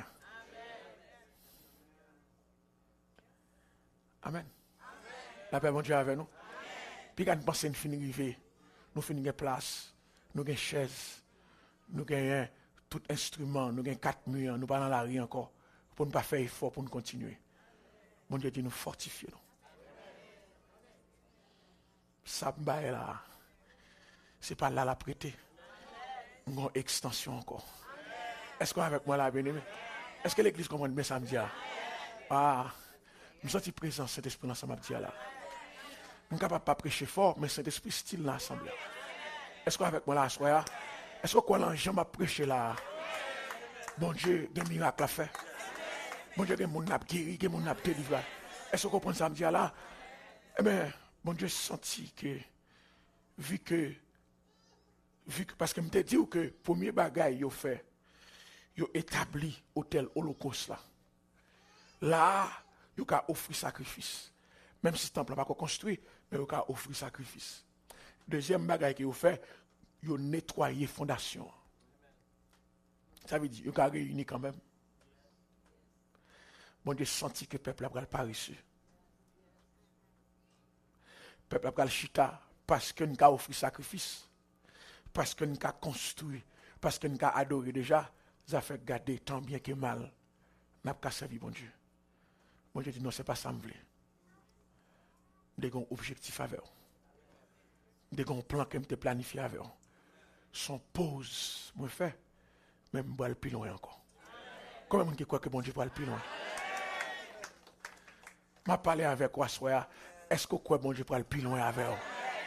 Amen. La paix, bon Dieu, avec nous. Puis quand nous pensons que nous finissons, nous finissons place, nous avons une chaise, nous avons tout instrument, nous avons 4 murs, nous pas dans la rue encore, pour ne pas faire effort pour nous continuer. Bon Dieu dit nous fortifier. Ça me là. C'est pas là la prêter. Nous avons une extension encore. Est-ce qu'on est avec moi là, bien-aimé? Est-ce que l'église comprend bien samedi là? Ah, nous sommes présents, cet esprit dans samedi là. Nous ne sommes pas capables de prêcher fort, mais cet esprit style dans l'assemblée. Est-ce qu'on est avec moi là, soir? Est-ce qu'on a jamais prêché là? Bon Dieu, des miracles à faire. Bon Dieu, des gens qui guéri, des gens qui ont délivré. Est-ce qu'on comprend samedi là? Eh bien, bon Dieu senti que, vu que, parce que je me dis que le premier bagage qu'il a fait, il a établi l'hôtel Holocauste là. Là, il a offert sacrifice. Même si le temple n'a pas construit, mais il a offert sacrifice. Deuxième bagage qu'il a fait, il a nettoyé la fondation. Ça veut dire qu'il a réuni quand même. Bon Dieu senti que le peuple a pris le paresseux. Le peuple a pris le chita parce qu'il a offert sacrifice. Parce que nous avons construit, parce que nous avons adoré déjà, ça fait garder tant bien que mal. Nous avons servi bon Dieu. Bon Dieu dit non, ce n'est pas ça que je veux. Nous avons un objectif avec vous. Nous avons un plan que je planifié avec vous. Son pause, moi fait, même je vais aller plus loin encore. Comment est-ce que croit que bon Dieu va aller plus loin? Je parlé avec vous, est-ce que vous croyez que bon Dieu va aller plus loin avec vous?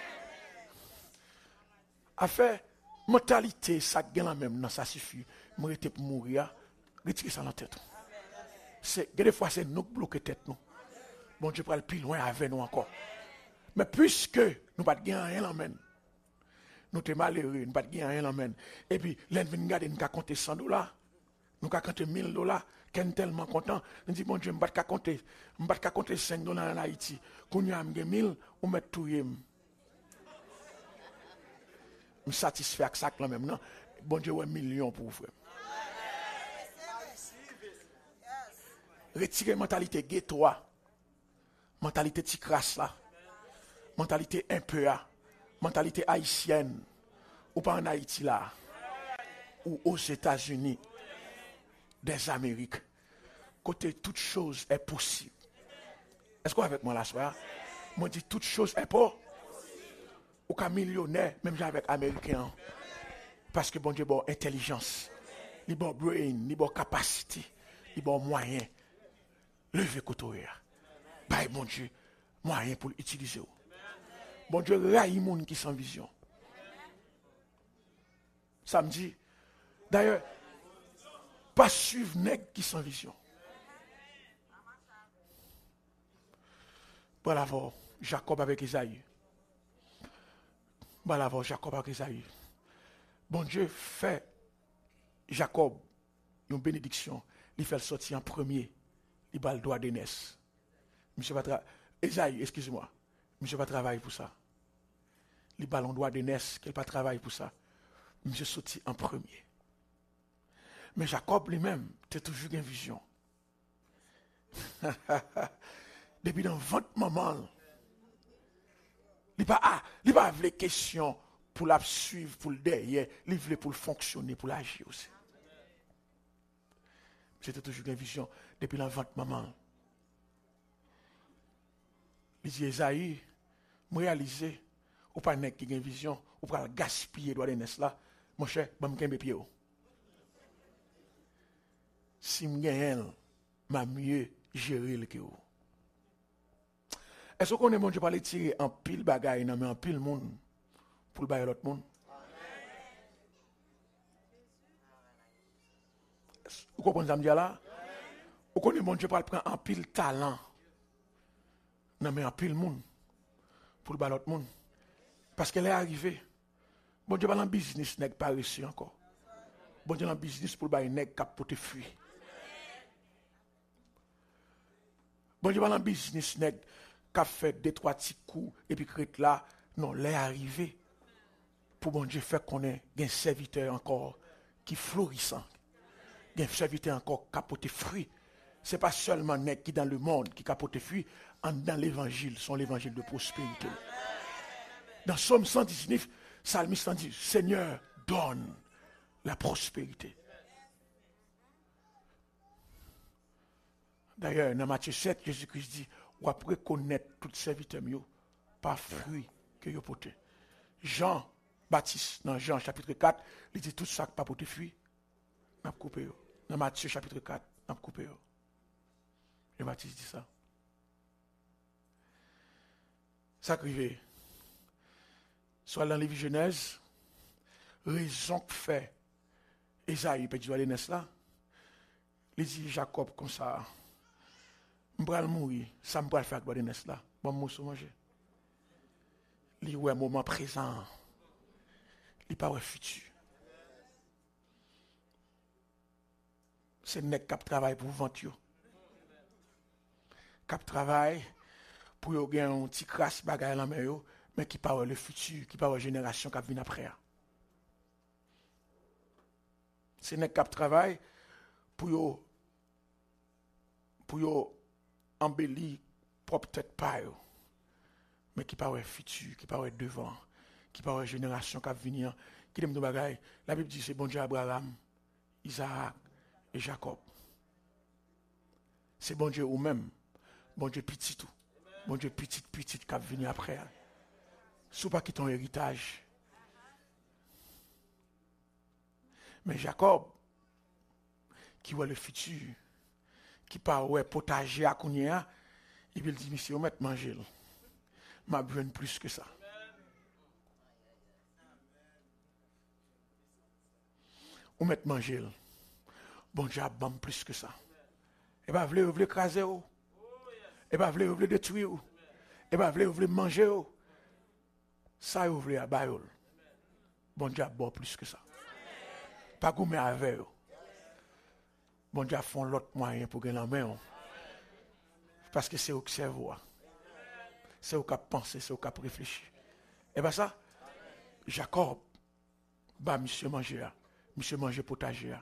Affaire, mentalité, ça gagne la même, non, ça suffit. Moi, j'étais pour mourir, retirer ça dans la tête. Des fois, c'est nous qui bloquons la tête. Nous. Bon Dieu, pour aller plus loin avec nous encore. Mais puisque nous ne gagnons rien la main, nous sommes malheureux, nous ne gagnons rien la main. Et puis, l'ennemi nous garde, nous avons compté $100, nous avons compté $1000, qui est tellement content. Nous disons, bon Dieu, je ne vais pas compter $5 en Haïti. Quand nous avons 1000, on met tout. Je suis satisfait avec ça quand même. Non? Bon Dieu, 1 million pour vous. Retirez la mentalité ghetto, mentalité ticrasse là, mentalité un peu, mentalité haïtienne, ou pas en Haïti là, ou aux États-Unis, des Amériques. Côté toute chose est possible. Est-ce qu'on est avec moi là soir? Moi je dis toute chose est possible. Ou qu'un millionnaire, même avec Américain. Parce que bon Dieu, bon intelligence, il bon brain, il bon capacité, il bon moyen. Levez côté. Bye bon Dieu, moyen pour l'utiliser. Bon Dieu, raille les gens qui sont vision. Samedi. D'ailleurs, pas suivre nèg qui sont vision. Pour l'avoir Jacob avec Esaïe. Bah là, Jacob avec Esaïe. Bon Dieu fait Jacob une bénédiction. Il fait le sortir en premier. Il bat le droit d'aînesse. Monsieur va Esaïe, excusez-moi. Monsieur va travailler pour ça. Il bat le droit d'aînesse, qu'il pas travailler pour ça. Monsieur sorti en premier. Mais Jacob lui-même, tu as toujours une vision. Depuis dans votre maman, il n'y a pas de question pour la suivre, pour le derrière, il veut pour le fonctionner, pour l'agir aussi. C'était toujours une vision depuis dans votre maman. Il dit, Esaïe, je réalise, ou pas qui a une vision, ou pas gaspiller droit de naissance là, mon cher, je vais me pied. Si je gagne, je mieux gérer le que vous. Est-ce qu'on est mon Dieu pour aller tirer en pile bagaille, mais en pile monde pour le bailler l'autre monde? Vous comprenez ce que je dis là? Vous connaissez mon Dieu pour prendre en pile talent, mais en pile monde pour le bailler l'autre monde? Parce qu'elle est arrivée. Bon Dieu, pas dans le business n'est pas réussi encore. Bon Dieu, dans le business pour le bailler n'est pas pour te fuir. Bon Dieu, pas dans le business n'est qu'a fait 2-3 petits coups et puis crête là, non, l'est arrivé pour bon Dieu faire qu'on ait un serviteur encore qui florissant, un serviteur encore capoté fruit. C'est pas seulement nèg qui dans le monde qui capote fruit, dans l'évangile, sont l'évangile de prospérité. Dans Psaume 119, Psalmiste dit, Seigneur, donne la prospérité. D'ailleurs, dans Matthieu 7, Jésus-Christ dit, ou après connaître tout serviteur par fruit que vous portez. Jean Baptiste, dans Jean chapitre 4, il dit tout ça qui pas porté fruit, n'a coupé. Dans Matthieu chapitre 4, n'a coupé. Jean Baptiste dit ça. Ça arrive. Soit dans les Genèse, raison que fait Esaïe peut dire les là, il dit Jacob comme ça. Je vais mourir, ça me va faire quoi de là. Bon, moi, je manger. Il y a un moment présent. Il n'y a pas un futur. C'est un mec qui travaille pour vendre. Qui travaille pour gagner un petit crasse bagaille dans la main, mais qui parle le futur, qui parle la génération qui vient après. C'est un mec qui travaille pour embellir propre tête pas mais qui parle futur, qui parle devant, qui parle génération qui va venir, qui aime nos bagailles. La Bible dit c'est bon Dieu Abraham, Isaac et Jacob. C'est bon Dieu ou même, bon Dieu petit tout. Bon Dieu petit qui va venir après. Sous pas qui ton héritage. Mais Jacob qui voit le futur, qui parle potager à Kounia, et puis il dit, monsieur, on va manger. Ma besoin plus que ça. On va manger. Bon Dieu, bon plus que ça. Et bien, vous voulez écraser. Et bien, vous voulez détruire. Et bien, vous voulez manger. Ça, vous voulez abattre. Bon Dieu, bon plus que ça. Pas goûter avec. Bon Dieu, font l'autre moyen pour gagner la main. Parce que c'est au cerveau. C'est au cap penser, c'est au cap réfléchir. Et bien ça, Jacob, bah, monsieur manger potager.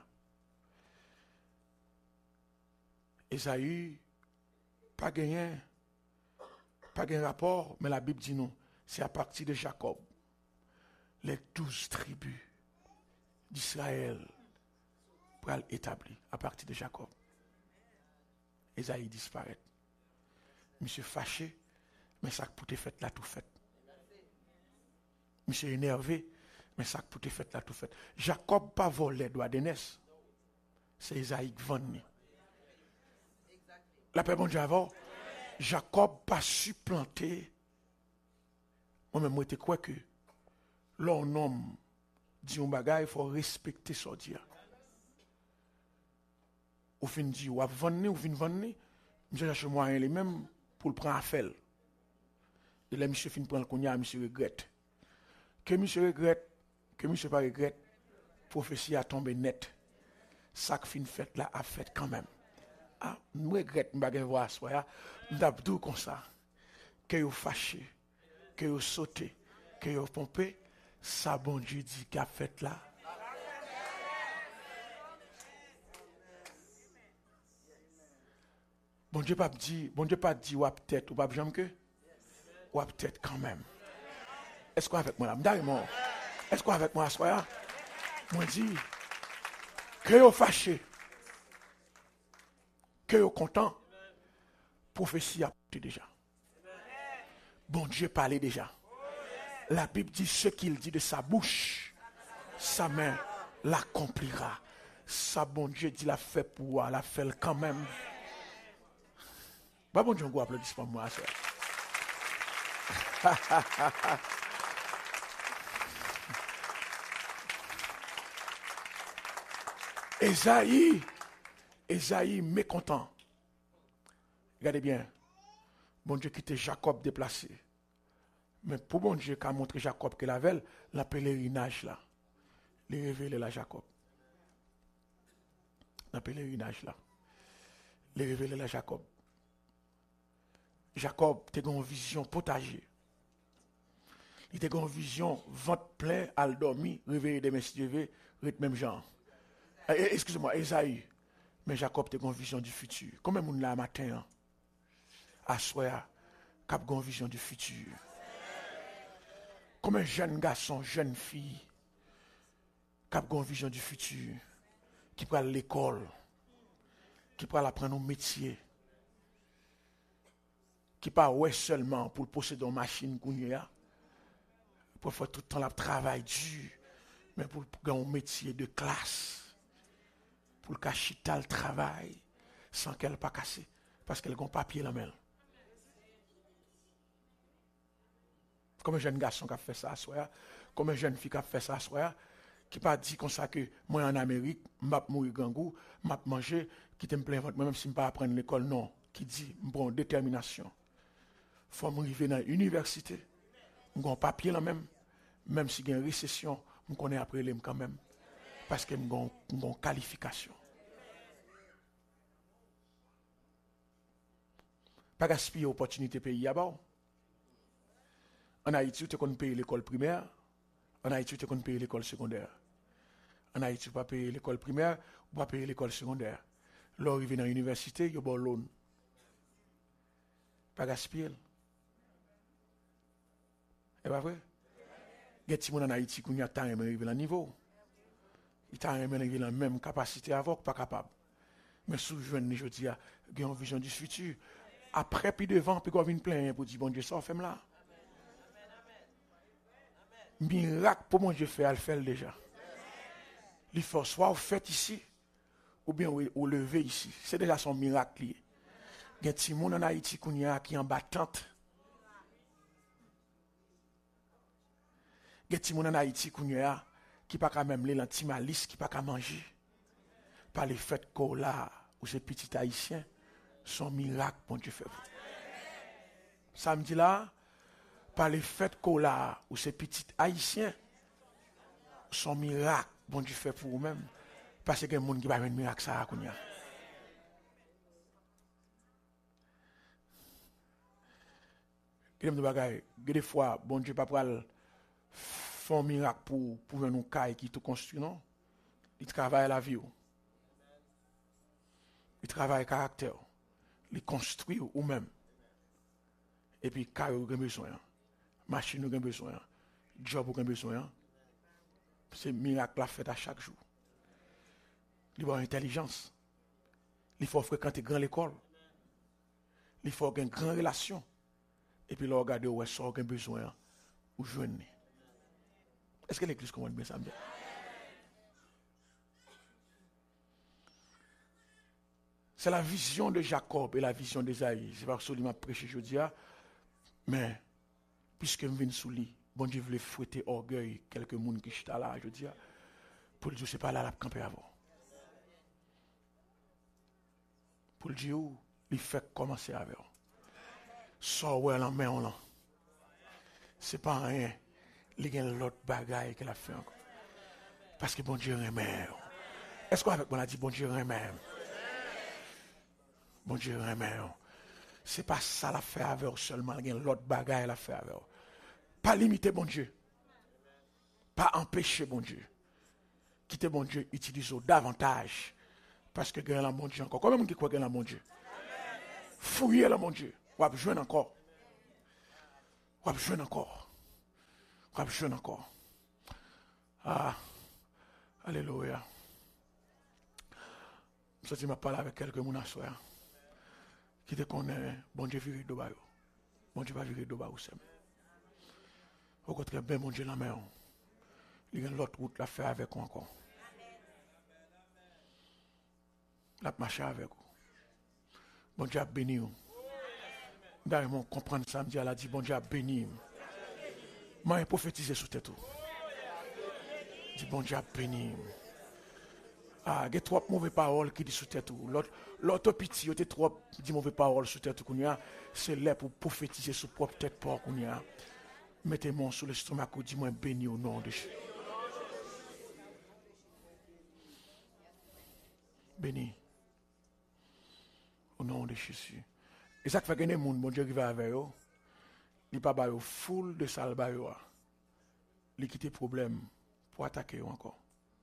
Esaïe, pas gagné rapport, mais la Bible dit non. C'est à partir de Jacob, les 12 tribus d'Israël pour l'établir à partir de Jacob. Esaïe disparaît. Monsieur fâché, mais ça pour te fait là tout fait. Monsieur énervé, mais ça pour te fait là tout fait. Jacob pas volé droit d'aînesse. C'est Esaïe qui vend. La paix bon Dieu avant. Jacob pas supplanté. Moi-même, moi, je crois que l'homme homme dit un bagage, il faut respecter son Dieu. Au fin dit, ou à vendre, ou fin vendre, je cherche moyen les mêmes pour le prendre à faire. Et là, monsieur fin prend le cognac, monsieur regrette. Que monsieur regrette, que monsieur pas regrette, prophétie a tombé net. Ça que fin fait là a fait quand même. Ah, je regrette, je ne vais pas voir ça. Je vais tout comme ça. Que vous fâché, que vous sauté, que vous pompé, ça bon Dieu dit qu'a fait là. Bon Dieu pas dit ou peut-être ou pas jamais que ou peut-être quand même. Est-ce qu'on avec moi là? D'ailleurs, est-ce qu'on avec moi à soir? Moi dis que vous fâché, que vous content, prophétie a été déjà. Bon Dieu parlait déjà. La Bible dit ce qu'il dit de sa bouche, sa main l'accomplira. Ça, bon Dieu dit la fait pour la fait quand même. Bah bon Dieu, on applaudit pour moi. Esaïe mécontent. Regardez bien. Bon Dieu quittait Jacob déplacé. Mais pour bon Dieu qui a montré Jacob que la veille, la pèlerinage là, les révélé la Jacob. La pèlerinage là, les révélé la Jacob. Jacob était une vision potager. Il était une vision ventre plein, al dormi, réveillé des messieurs, même genre. Excusez-moi, Esaïe. Mais Jacob était une vision du futur. Comment on l'a matin, à soir, cap une vision du futur. Comme un jeune garçon, jeune fille, qui a une vision du futur, qui prend l'école, qui prend apprendre un métier, qui pas ouais seulement pour posséder une machine pour faire tout le temps le travail dur, mais pour gagner un métier de classe, pour cacher le travail sans qu'elle pas casser, parce qu'elle a un papier dans la main. Comme un jeune garçon qui a fait ça à soi, comme une jeune fille qui a fait ça à soi, qui pas dit comme ça que moi en Amérique, je vais mourir gangou, je vais manger, qui te me plein ventre, même si je ne vais pas apprendre l'école, non. Qui dit, bon, détermination. Il faut m'arriver dans l'université, j'ai un papier là même si il y a une récession, je connais après les quand même. Parce que j'ai une qualification. Pas gaspiller l'opportunité pays d'abord. En Haïti, tu peux payer l'école primaire. En Haïti, tu peux payer l'école secondaire. En Haïti, tu peux pas payer l'école primaire ou pas payer l'école secondaire. Là, arrivé dans l'université, il y a un loan. Pas gaspiller. C'est pas vrai? Il y a des gens en Haïti qui ont arrivé à un niveau. Ils ont arrivé à la même capacité avant, pas capable. Mais sous jeune, je dis, il y a une vision du futur. Après, puis devant, puis qu'on vient plein pour dire, bon Dieu, ça, fait là. Miracle pour mon Dieu faire, elle fait déjà. Il faut soit vous faites ici, ou bien vous levez ici. C'est déjà son miracle. Il y a des gens en Haïti qui sont en battante. Il y a des gens en Haïti qui ne peuvent pas même les l'antimalis, qui ne peuvent pas manger. Par les fêtes qu'on a, ou ces petits haïtiens, son miracle pour Dieu fait. Samedi là, par les fêtes qu'on a, ou ces petits haïtiens, son miracle, bon Dieu fait pour vous-même. Parce que y a des gens qui ne peuvent pas miracle ça. Il y a des fois, bon Dieu pas faire un miracle pour nous caille qui tout construit, non? Il travaille la vie. Il travaille le caractère. Il construit ou même. Et puis, caille ou besoin. Machine ou besoin. Job ou besoin. C'est miracle la fête à chaque jour. Il faut intelligence. Il faut fréquenter grande école. Il faut avoir une grande relation. Et puis là, regarder où est-ce qu'on a besoin ou joindre. Est-ce que l'église comprend bien ça? C'est la vision de Jacob et la vision d'Esaïe. Je ne vais pas absolument prêcher aujourd'hui, mais puisque je viens sous lui, bon Dieu voulait fouetter orgueil quelques monde qui sont là, je dis, pour le dire, c'est pas là la camper avant. Pour le dire, il fait commencer avec. Soit ouais, la main, on l'a. c'est pas rien. Il y a l'autre bagaille qu'elle a fait encore. Parce que bon Dieu remet. Est-ce qu'on avec moi a dit bon Dieu remet? Bon Dieu remet. C'est pas ça la fait avec seulement. Il y a l'autre bagaille la fait avec. Pas limiter bon Dieu. Pas empêcher bon Dieu. Quitter bon Dieu, utilisez davantage. Parce que gagne la bon Dieu encore. Combien de gens qui croient gagne la bon Dieu? Fouillez la bon Dieu. Ou à besoin encore. Ou à besoin encore. Ou à besoin encore. Ah. Alléluia. Je suis parlé avec quelques personnes à soir. Qui te connaît, bon Dieu viré de bayo. Bon Dieu va virer de bayo. Au contraire, ben bon Dieu la main. Il y a l'autre route la faire avec vous encore. La marcher avec vous. Bon Dieu a béni vous. D'ailleurs, comprendre ça, elle a dit, bon Dieu a béni. Moi, je prophétise sur tête. Dit, bon Dieu a béni. Ah, il y a trop mauvaises paroles qui disent sous tête. L'autre pitié, il y a trop de mauvaises paroles sous tête. C'est là pour prophétiser sur propre tête. Mettez-moi sur l'estomac, dis-moi béni au nom de Jésus. Béni. Au nom de Jésus. Et ça fait que les gens, bon Dieu qui va avec eux, il n'y a pas de foule de salles, il quitte problème pour attaquer encore.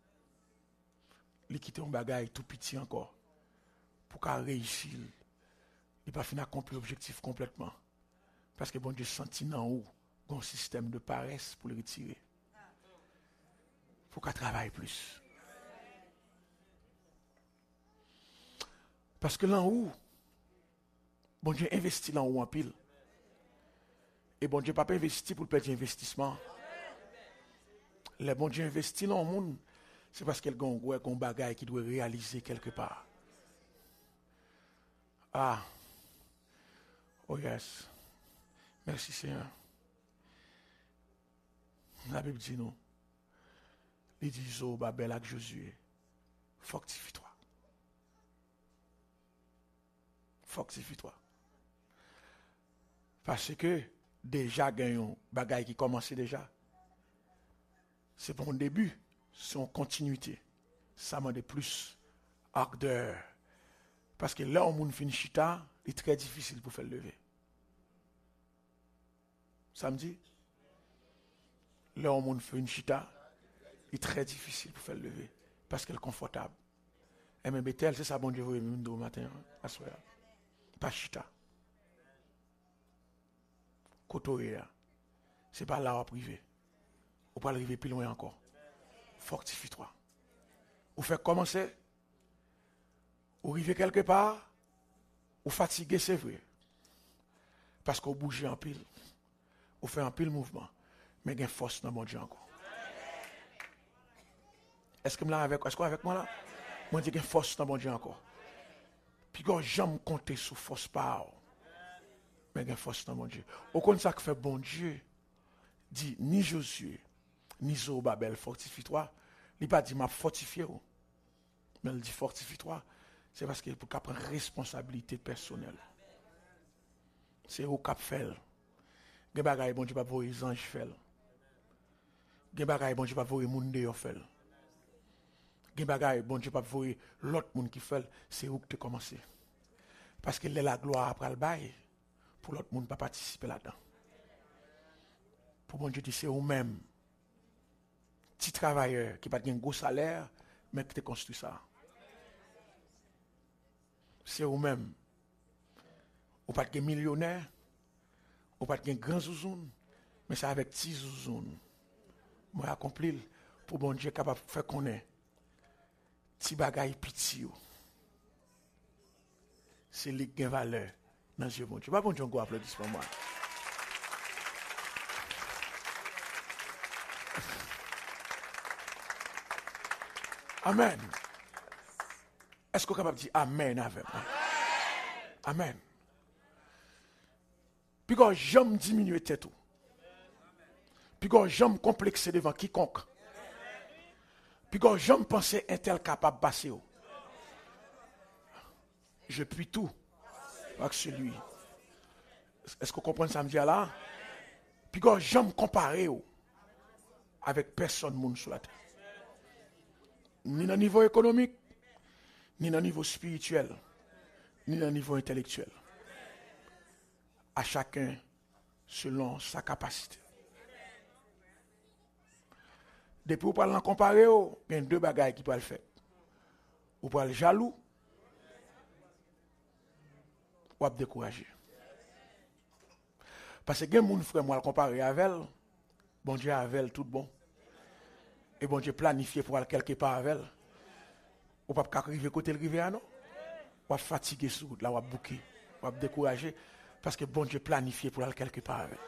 Il quitte un bagage tout petit encore pour qu'elle réussisse. Il n'a pas fini d'accomplir l'objectif complètement. Parce que bon Dieu sentit dans haut un système de paresse pour le retirer. Pour qu'elle travaille plus. Parce que là haut, bon Dieu investit là haut en pile. Et bon Dieu n'a pas investi pour perdre l'investissement. Le bon Dieu investit dans le monde, c'est parce qu'il y a un bagage qui doit réaliser quelque part. Ah. Oh yes. Merci Seigneur. La Bible dit nous. Il dit au Babel avec Josué. Fortifie-toi. Fortifie-toi. Parce que déjà gagnons bagaille qui commençait déjà. C'est pas un début, c'est une continuité. Ça m'a de plus ardeur. Parce que là, on finit chita, il est très difficile pour faire lever. Samedi, là, on fait une chita, il est très difficile pour faire lever. Parce qu'elle est confortable. Et même Bethel, c'est ça, bon Dieu, vous avez au matin, à soir. Pas chita. Kotoria. C'est pas là où privé. Ou pas arriver plus loin encore. Fortifie-toi. Ou fait commencer. Ou arriver quelque part. Ou fatigué, c'est vrai. Parce qu'on bouge en pile. Ou fait un pile mouvement. Mais il y a une force dans mon Dieu encore. Est-ce que est-ce avec moi là? Moi, je dis qu'il y a une force dans mon Dieu encore. Puis quand j'aime compter sur force par. Mais il y a une force dans mon Dieu. Au contraire, ça que fait bon Dieu. Dit ni Josué. Ni Zorobabel, fortifie-toi. Il n'a pas dit m'a fortifié. Mais il dit fortifie-toi. C'est parce qu'il faut qu'il prenne responsabilité personnelle. C'est au cap fait. Gen bagay bon Dieu pas voir les anges fait. Gen bagay bon Dieu pas voir les monde de fait. Gen bagay bon Dieu pas voir l'autre monde qui fait, c'est où que tu commencé. Parce que la gloire après le bail pour l'autre monde pas participer là-dedans. Pour bon Dieu dire c'est vous même petit travailleur qui pas de gros salaire mais qui te construit ça. C'est vous même. Ou pas de millionnaire, ou pas de grand zouzoun, mais c'est avec petit zouzoun. Moi accompli pour bon Dieu capable de faire connaître petit bagay piti. C'est lui qui a valeur dans Dieu bon Dieu. Pas bon Dieu go applaudissement moi. Amen. Est-ce qu'on est capable de dire Amen avec moi? Amen. Puis quand j'aime diminuer tête, puis quand j'aime complexer devant quiconque, puis quand j'aime penser un tel capable de passer, je puis tout avec celui. Est-ce qu'on comprend ça me dit là? Puis quand j'aime comparer avec personne monde sur la terre. Ni dans le niveau économique, ni dans le niveau spirituel, ni dans le niveau intellectuel. À chacun selon sa capacité. Depuis vous parlez en comparer, il y a deux bagages qui peuvent le faire. Vous parlez jaloux, ou décourager. Parce que quelqu'un qui frère moi le comparer avec elle, bon Dieu avec elle tout bon. Et bon Dieu planifié pour aller quelque part avec elle. Ou pas arriver côté le rivière non. Ou fatigué sur route là ou bouquer, ou décourager parce que bon Dieu planifié pour aller quelque part avec elle.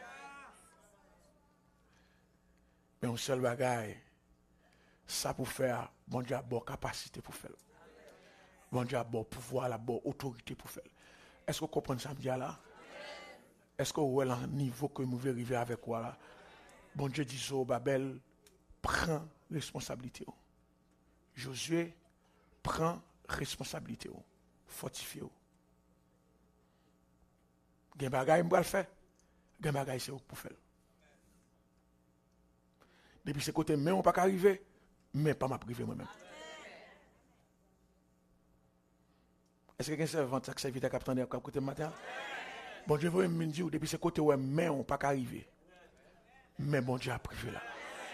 Mais un seul bagaille ça pour faire bon Dieu a bonne capacité pour faire. Bon Dieu a bon pouvoir, la bonne autorité pour faire. Est-ce que vous comprenez ça là? Est-ce que vous voyez le niveau que vous arriver avec quoi là? Bon Dieu dit Babel prend responsabilité. Josué prend responsabilité. Fortifie. Gen bagay m'bral faire. Gen bagay c'est pour faire. Depuis ce côté mais on pas arriver, mais pas m'a privé moi-même. Est-ce que quelqu'un servant qui serviteur capitaine à côté matin? Bon Dieu veut me dire depuis ce côté ouais mais on pas arriver. Mais bon Dieu a privé là.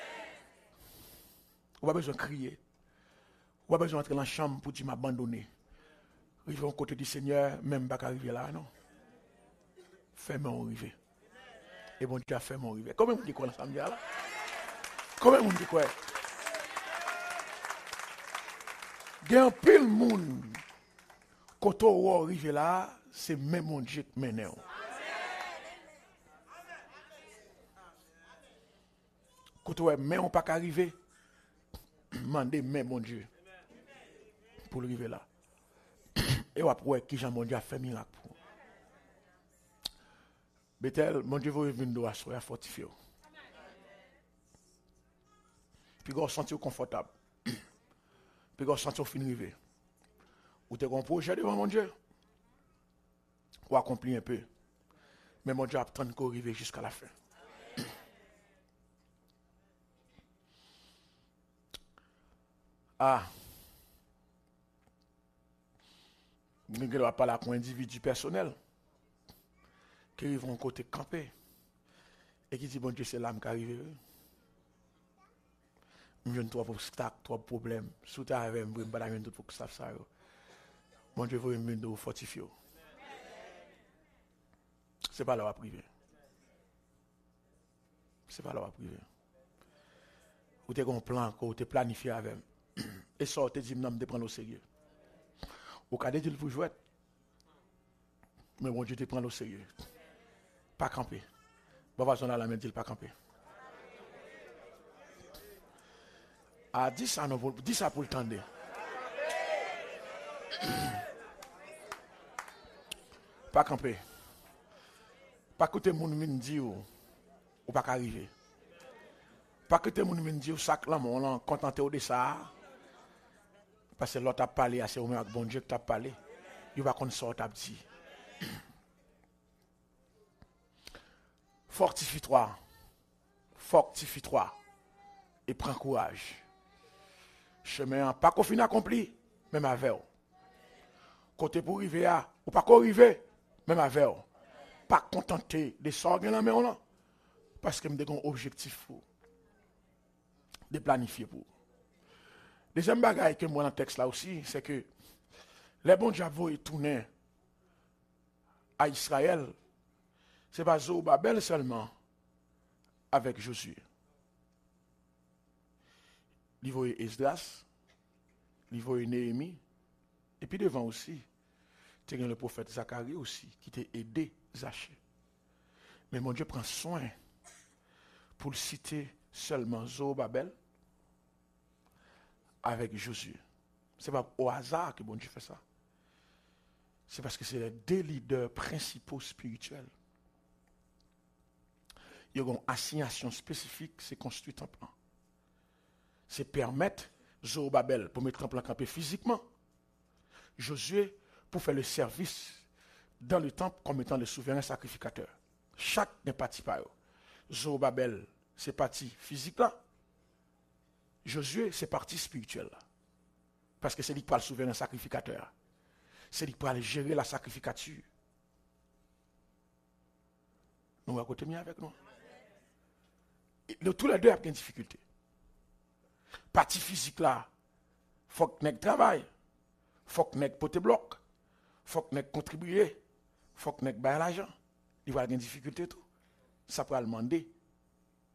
On pas besoin de crier. On pas besoin d'entrer dans la chambre pour dire m'abandonner. Rive au côté du Seigneur, même pas arriver là, non. Fais-moi arriver. Et bon Dieu a fait mon arriver. Comment on dit quoi dans samedi là? Comment on dit quoi? Il y a un pile monde. Quand on arrive là, c'est même mon Dieu qui mène. Quand on mais on pas arriver, mandez même mon Dieu pour arriver là. Et après qui Jean mon Dieu a fait miracle pour. Bethel, mon Dieu veut venir à soi fortifier. Puis vous sentir confortable. Puis vous sentir fin arriver. Ou tu as un projet devant mon Dieu. Ou accomplir un peu. Mais mon Dieu a attendre qu'on arrive jusqu'à la fin. Ah. Nous ne va pas là pour un individu personnel. Qui vont côté camper. Et qui dit, bon Dieu, c'est l'âme qui arrive. Je ne trouve pas trois problèmes. Si tu as un problème, je ne trouve pas ça. Bon Dieu veut me fortifier. Ce n'est pas là privé. Ce n'est pas là privé. Ou tu as un plan, ou tu as planifié avec. Et ça, tu dis, non, je prends au sérieux. Au cas de dire pour jouer. Mais bon Dieu te prend au sérieux. Pas camper. Bon, va à la main, dit pas camper. Ah, dis ça, non, dis ça pour le tendre. Pas camper. Pas écouter mon monde dire ou pas arriver. Pas écouter mon monde dire sac là mon contenté de ça. Parce que l'autre a parlé assez au moins bon Dieu qui t'a parlé. Il va qu'on sorte à dit. Fortifie-toi. Fortifie-toi et prends courage. Chemin pas qu'on fin accompli même avec. Côté pour arriver à ou pas qu'on arriver même avec. Pas contenté de sortir dans la main là parce que me des un objectif pour de planifier pour. Deuxième bagaille que moi dans le texte là aussi, c'est que les bons diables tourner à Israël, c'est pas Zorobabel seulement avec Josué. Il voyait Esdras, il voyait Néhémie, et puis devant aussi, tu as le prophète Zacharie aussi, qui t'a aidé Zachée. Mais mon Dieu prend soin pour le citer seulement Zorobabel avec Josué. Ce n'est pas au hasard que bon Dieu fait ça. C'est parce que c'est les deux leaders principaux spirituels. Il y a une assignation spécifique, c'est construire un plan. C'est permettre Zorobabel pour mettre en plan campé physiquement. Josué pour faire le service dans le temple comme étant le souverain sacrificateur. Chaque n'est parti par eux. Zorobabel, c'est partie physique là. Josué, c'est partie spirituelle là. Parce que c'est lui qui parle souverain sacrificateur. C'est lui qui parle gérer la sacrificature. Nous à côté avec nous. Tous les deux ont des difficultés. Partie physique là, il faut que nous travaillons. Il faut que nous pote bloc. Il faut que nous contribuions. Il faut que nous baillons l'argent. Il va y avoir des difficultés tout. Ça peut demander